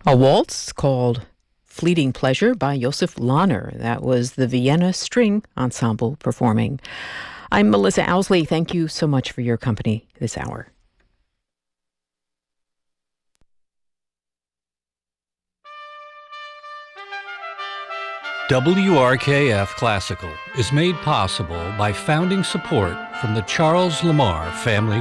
A waltz called Fleeting Pleasure by Josef Lahner. That was the Vienna String Ensemble performing. I'm Melissa Owsley. Thank you so much for your company this hour. WRKF Classical is made possible by founding support from the Charles Lamar Family